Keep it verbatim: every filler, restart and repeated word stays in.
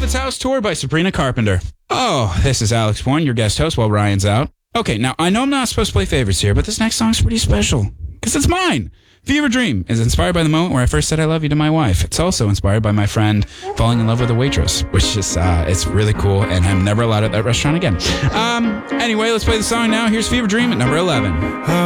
Beloved's House Tour by Sabrina Carpenter. Oh, this is Alex Bourne, your guest host while Ryan's out. Okay, now I know I'm not supposed to play favorites here, but this next song's pretty special because it's mine. Fever Dream is inspired by the moment where I first said I love you to my wife. It's also inspired by my friend falling in love with a waitress, which is, uh, it's really cool, and I'm never allowed at that restaurant again. Um, anyway, let's play the song now. Here's Fever Dream at number eleven.